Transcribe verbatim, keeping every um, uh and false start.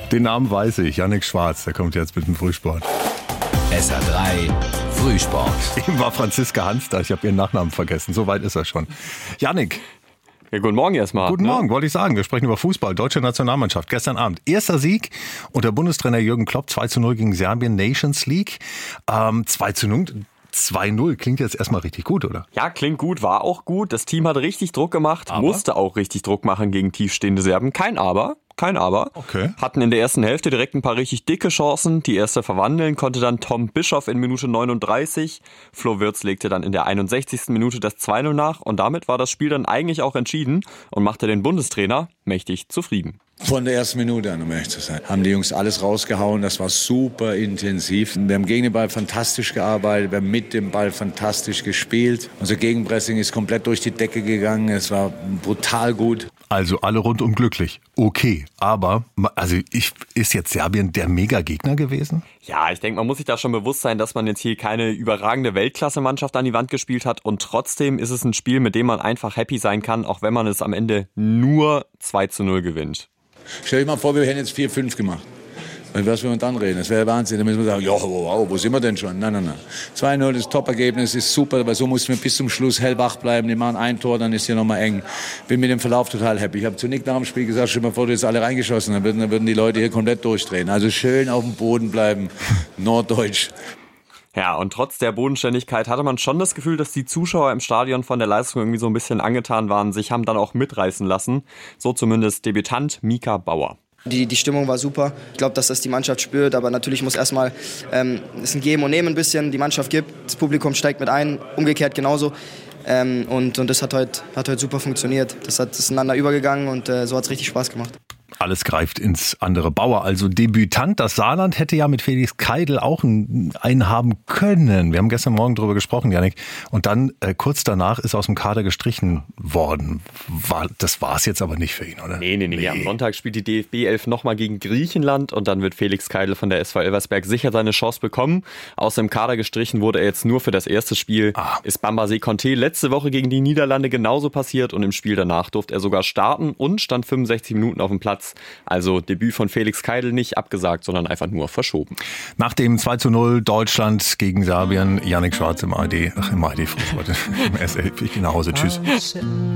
Den Namen weiß ich, Yannick Schwarz, der kommt jetzt mit dem Frühsport. S R drei Frühsport. Eben war Franziska Hans da, ich habe ihren Nachnamen vergessen, so weit ist er schon. Yannick. Ja, guten Morgen erstmal. Guten ne? Morgen, wollte ich sagen. Wir sprechen über Fußball, deutsche Nationalmannschaft. Gestern Abend erster Sieg unter Bundestrainer Jürgen Klopp, zwei zu null gegen Serbien, Nations League. Ähm, zwei zu null, zwei null klingt jetzt erstmal richtig gut, oder? Ja, klingt gut, war auch gut. Das Team hat richtig Druck gemacht, Aber? musste auch richtig Druck machen gegen tiefstehende Serben. Kein Aber. Kein Aber. Okay. Hatten in der ersten Hälfte direkt ein paar richtig dicke Chancen. Die erste verwandeln konnte dann Tom Bischoff in Minute neununddreißig. Flo Wirtz legte dann in der einundsechzigsten Minute das zwei null nach. Und damit war das Spiel dann eigentlich auch entschieden und machte den Bundestrainer mächtig zufrieden. Von der ersten Minute an, um ehrlich zu sein, haben die Jungs alles rausgehauen. Das war super intensiv. Wir haben gegen den Ball fantastisch gearbeitet, wir haben mit dem Ball fantastisch gespielt. Unser Gegenpressing ist komplett durch die Decke gegangen. Es war brutal gut. Also alle rundum glücklich. Okay, aber also ich, ist jetzt Serbien der Mega-Gegner gewesen? Ja, ich denke, man muss sich da schon bewusst sein, dass man jetzt hier keine überragende Weltklasse-Mannschaft an die Wand gespielt hat. Und trotzdem ist es ein Spiel, mit dem man einfach happy sein kann, auch wenn man es am Ende nur zwei zu null gewinnt. Stell dir mal vor, wir hätten jetzt vier fünf gemacht. Und was wir dann reden, das wäre Wahnsinn. Dann müssen wir sagen, ja, wow, wo sind wir denn schon? Nein, nein, nein. zwei null, das Top-Ergebnis ist super, weil so mussten wir bis zum Schluss hellwach bleiben. Die machen ein Tor, dann ist hier nochmal eng. Bin mit dem Verlauf total happy. Ich habe zu Nick nach dem Spiel gesagt, stell dir mal vor, du hättest alle reingeschossen, dann würden, dann würden die Leute hier komplett durchdrehen. Also schön auf dem Boden bleiben, norddeutsch. Ja, und trotz der Bodenständigkeit hatte man schon das Gefühl, dass die Zuschauer im Stadion von der Leistung irgendwie so ein bisschen angetan waren, sich haben dann auch mitreißen lassen. So zumindest Debütant Mika Bauer. Die, die Stimmung war super. Ich glaube, dass das die Mannschaft spürt, aber natürlich muss erstmal ähm, es ein Geben und Nehmen ein bisschen. Die Mannschaft gibt, das Publikum steigt mit ein, umgekehrt genauso. Ähm, und, und das hat heute hat heut super funktioniert. Das hat das ist ineinander übergegangen und äh, so hat es richtig Spaß gemacht. Alles greift ins andere. Bauer, also Debütant. Das Saarland hätte ja mit Felix Keidl auch einen haben können. Wir haben gestern Morgen darüber gesprochen, Yannick. Und dann äh, kurz danach ist aus dem Kader gestrichen worden. War, das war es jetzt aber nicht für ihn, oder? Nee, nee, nee, nee. Am Sonntag spielt die D F B elf nochmal gegen Griechenland und dann wird Felix Keidl von der S V Elversberg sicher seine Chance bekommen. Aus dem Kader gestrichen wurde er jetzt nur für das erste Spiel. Ah. Ist Bambaze Conté letzte Woche gegen die Niederlande genauso passiert und im Spiel danach durfte er sogar starten und stand fünfundsechzig Minuten auf dem Platz. Also Debüt von Felix Keidl nicht abgesagt, sondern einfach nur verschoben. Nach dem zwei zu null Deutschland gegen Serbien, Yannick Schwarz im A R D, ach im A R D, im S elf, ich gehe nach Hause, tschüss.